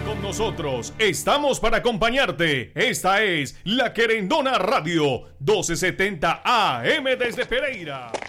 Con nosotros estamos para acompañarte. Esta es La Querendona Radio, 1270 AM desde Pereira.